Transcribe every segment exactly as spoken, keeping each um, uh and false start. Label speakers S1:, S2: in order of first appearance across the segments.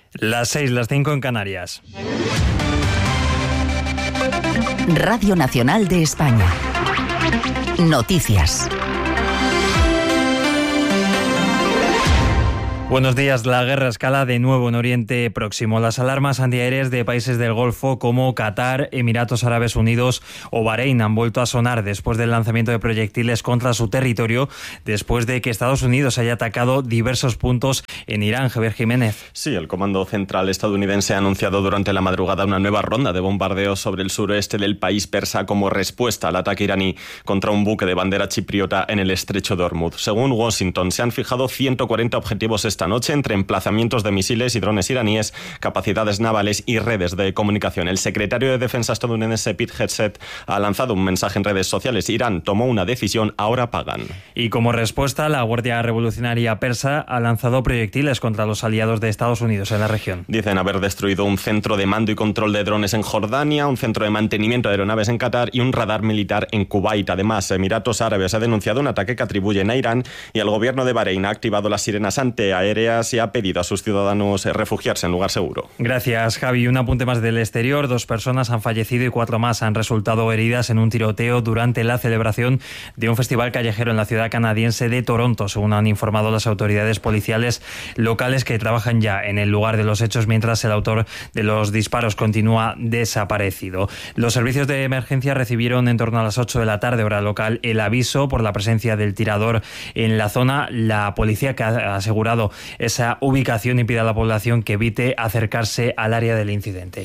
S1: Las seis, las cinco en Canarias.
S2: Radio Nacional de España. Noticias.
S1: Buenos días. La guerra escala de nuevo en Oriente Próximo. Las alarmas antiaéreas de países del Golfo como Qatar, Emiratos Árabes Unidos o Bahrein han vuelto a sonar después del lanzamiento de proyectiles contra su territorio, después de que Estados Unidos haya atacado diversos puntos en Irán. Javier Jiménez.
S3: Sí, el Comando Central estadounidense ha anunciado durante la madrugada una nueva ronda de bombardeos sobre el suroeste del país persa como respuesta al ataque iraní contra un buque de bandera chipriota en el estrecho de Hormuz. Según Washington, se han fijado ciento cuarenta objetivos esta noche entre emplazamientos de misiles y drones iraníes, capacidades navales y redes de comunicación. El secretario de Defensa estadounidense Pete Hegseth ha lanzado un mensaje en redes sociales. Irán tomó una decisión, ahora pagan.
S1: Y como respuesta, la Guardia Revolucionaria Persa ha lanzado proyectiles contra los aliados de Estados Unidos en la región.
S3: Dicen haber destruido un centro de mando y control de drones en Jordania, un centro de mantenimiento de aeronaves en Qatar y un radar militar en Kuwait. Además, Emiratos Árabes ha denunciado un ataque que atribuyen a Irán y el gobierno de Bahrein ha activado las sirenas antiaéreas y ha pedido a sus ciudadanos refugiarse en lugar seguro.
S1: Gracias, Javi. Un apunte más del exterior. Dos personas han fallecido y cuatro más han resultado heridas en un tiroteo durante la celebración de un festival callejero en la ciudad canadiense de Toronto, según han informado las autoridades policiales locales que trabajan ya en el lugar de los hechos, mientras el autor de los disparos continúa desaparecido. Los servicios de emergencia recibieron en torno a las ocho de la tarde, hora local, el aviso por la presencia del tirador en la zona. La policía, que ha asegurado esa ubicación, y pide a la población que evite acercarse al área del incidente.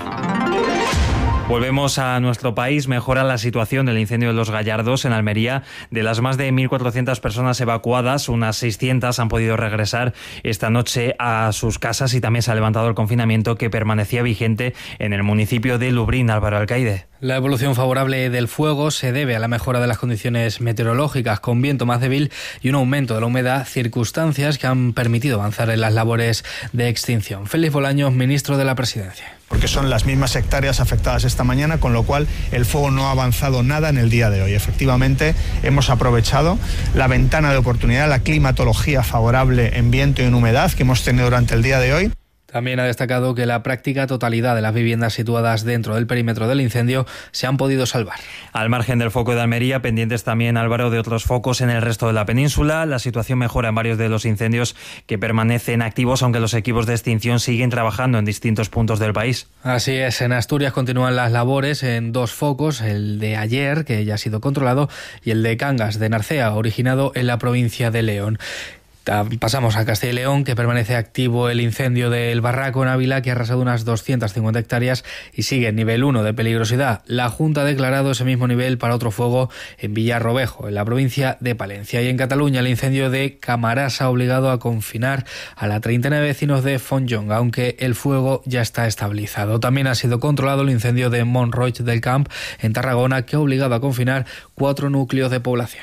S1: Volvemos a nuestro país. Mejora la situación del incendio de Los Gallardos en Almería. De las más de mil cuatrocientas personas evacuadas, unas seiscientas han podido regresar esta noche a sus casas y también se ha levantado el confinamiento que permanecía vigente en el municipio de Lubrión. Álvaro Alcaide.
S4: La evolución favorable del fuego se debe a la mejora de las condiciones meteorológicas, con viento más débil y un aumento de la humedad, circunstancias que han permitido avanzar en las labores de extinción. Félix Bolaños, ministro de la Presidencia.
S5: Porque son las mismas hectáreas afectadas esta mañana, con lo cual el fuego no ha avanzado nada en el día de hoy. Efectivamente, hemos aprovechado la ventana de oportunidad, la climatología favorable en viento y en humedad que hemos tenido durante el día de hoy.
S4: También ha destacado que la práctica totalidad de las viviendas situadas dentro del perímetro del incendio se han podido salvar.
S1: Al margen del foco de Almería, pendientes también, Álvaro, de otros focos en el resto de la península. La situación mejora en varios de los incendios que permanecen activos, aunque los equipos de extinción siguen trabajando en distintos puntos del país.
S4: Así es, en Asturias continúan las labores en dos focos, el de ayer, que ya ha sido controlado, y el de Cangas de Narcea, originado en la provincia de León. Pasamos a Castilla y León, que permanece activo el incendio del Barraco en Ávila, que ha arrasado unas doscientas cincuenta hectáreas y sigue en nivel uno de peligrosidad. La Junta ha declarado ese mismo nivel para otro fuego en Villarrobejo, en la provincia de Palencia. Y en Cataluña, el incendio de Camarás ha obligado a confinar a la treintena de vecinos de Fontllong, aunque el fuego ya está estabilizado. También ha sido controlado el incendio de Montroig del Camp, en Tarragona, que ha obligado a confinar cuatro núcleos de población.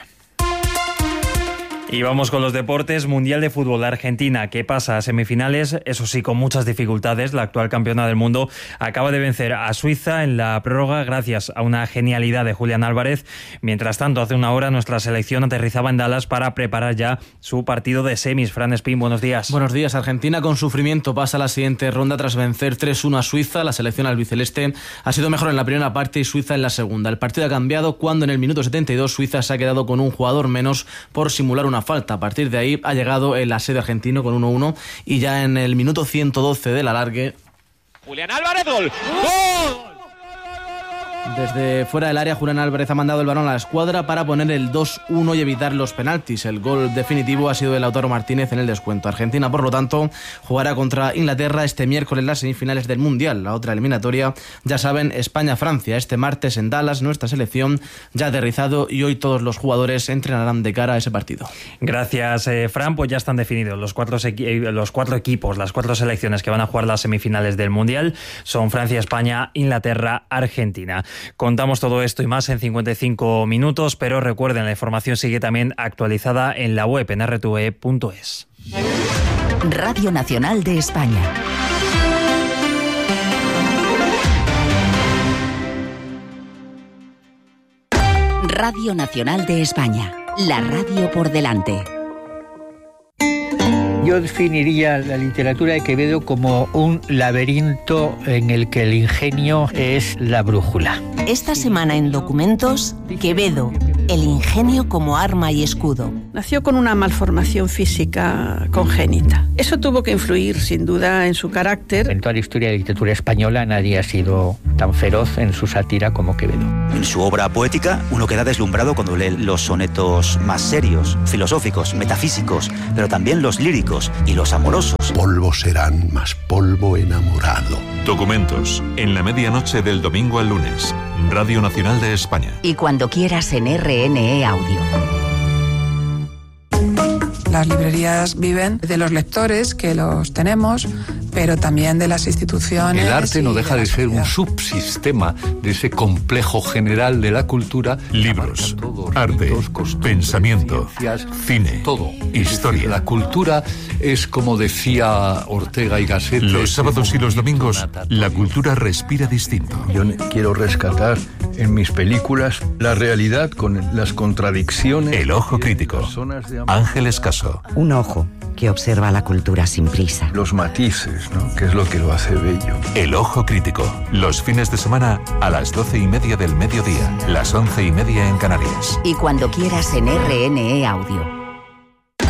S1: Y vamos con los deportes. Mundial de Fútbol. Argentina, que pasa a semifinales, eso sí, con muchas dificultades. La actual campeona del mundo acaba de vencer a Suiza en la prórroga gracias a una genialidad de Julián Álvarez. Mientras tanto, hace una hora nuestra selección aterrizaba en Dallas para preparar ya su partido de semis. Fran Espín, buenos días.
S6: Buenos días. Argentina con sufrimiento pasa a la siguiente ronda tras vencer tres uno a Suiza. La selección albiceleste ha sido mejor en la primera parte y Suiza en la segunda. El partido ha cambiado cuando en el minuto setenta y dos Suiza se ha quedado con un jugador menos por simular una falta. A partir de ahí ha llegado el asedio argentino con uno uno y ya en el minuto ciento doce del alargue,
S7: Julián Álvarez, gol. ¡Gol!
S6: Desde fuera del área, Julián Álvarez ha mandado el balón a la escuadra para poner el dos uno y evitar los penaltis. El gol definitivo ha sido de Lautaro Martínez en el descuento. Argentina, por lo tanto, jugará contra Inglaterra este miércoles en las semifinales del Mundial. La otra eliminatoria, ya saben, España-Francia. Este martes en Dallas, nuestra selección ya ha aterrizado y hoy todos los jugadores entrenarán de cara a ese partido.
S1: Gracias, eh, Fran. Pues ya están definidos los cuatro, equi- los cuatro equipos, las cuatro selecciones que van a jugar las semifinales del Mundial. Son Francia, España, Inglaterra, Argentina. Contamos todo esto y más en cincuenta y cinco minutos, pero recuerden, la información sigue también actualizada en la web en erre te ve punto es.
S2: Radio Nacional de España. Radio Nacional de España. La radio por delante.
S8: Yo definiría la literatura de Quevedo como un laberinto en el que el ingenio es la brújula.
S9: Esta semana en Documentos, Quevedo, el ingenio como arma y escudo.
S10: Nació con una malformación física congénita. Eso tuvo que influir, sin duda, en su carácter.
S8: En toda la historia de la literatura española nadie ha sido tan feroz en su sátira como Quevedo.
S11: En su obra poética, uno queda deslumbrado cuando lee los sonetos más serios, filosóficos, metafísicos, pero también los líricos y los amorosos.
S12: Polvo serán, más polvo enamorado.
S13: Documentos, en la medianoche del domingo al lunes, Radio Nacional de España.
S2: Y cuando quieras en R N E Audio.
S14: Las librerías viven de los lectores, que los tenemos, pero también de las instituciones.
S15: El arte no deja de,
S14: de
S15: ser un subsistema de ese complejo general de la cultura.
S13: Libros, arte, ritos, pensamiento, cine, todo, historia.
S15: La cultura es, como decía Ortega y Gasset,
S13: los sábados y los domingos, la cultura respira distinto.
S12: Yo quiero rescatar en mis películas la realidad con las contradicciones.
S13: El ojo crítico. Ángel Escaso.
S16: Un ojo que observa la cultura sin prisa.
S12: Los matices, ¿no? Que es lo que lo hace bello.
S13: El ojo crítico. Los fines de semana a las doce y media del mediodía, las once y media en Canarias.
S2: Y cuando quieras en R N E Audio.